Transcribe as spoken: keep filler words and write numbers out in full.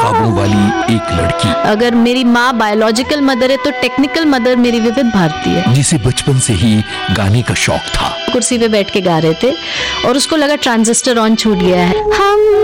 ख्वाबों वाली एक लड़की। अगर मेरी माँ बायोलॉजिकल मदर है तो टेक्निकल मदर मेरी विविध भारती है, जिसे बचपन से ही गाने का शौक था। कुर्सी पे बैठ के गा रहे थे और उसको लगा ट्रांजिस्टर ऑन छूट गया है। हम